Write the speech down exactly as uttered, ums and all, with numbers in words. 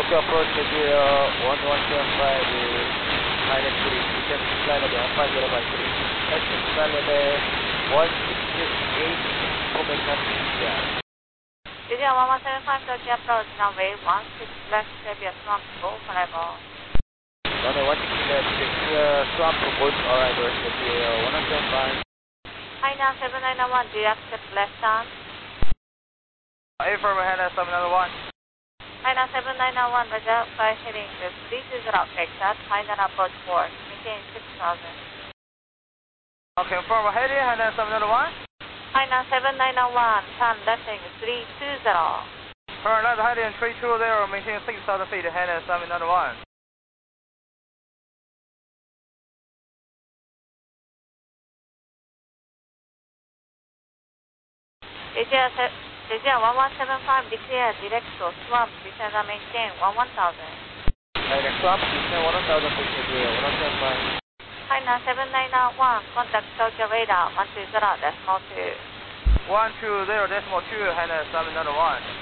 Tokyo approach Nigeria one one seven five is minus three, descend to flight level one five zero five three, exit flight level one six six eight, Quebec Nazi India. Nigeria one one seven five Tokyo approach runway one six left, Serbia swamp to go for level. Runway one six left, Nigeria swamp to both arrivals, Nigeria one one seven five. Hainan seven nine one, do you accept left turn? Affirm, Hainan seven nine one. Hainan seven nine one, Roger, fly heading to three two zero, exit, Hainan approach four, maintain six thousand. Confirm, heading, Hainan seven nine one. Hainan seven nine one, turn left heading three two zero. Turn left heading three two zero, maintain six thousand feet, Hainan seven nine one. Nigeria one one seven five, declare direct to swamp, descend and maintain one one thousand. Direct swamp, descend one one thousand feet, Nigeria one one seven five. Hainan seven nine one, contact Tokyo radar one two zero decimal two. one two zero decimal two, Hainan seven nine one.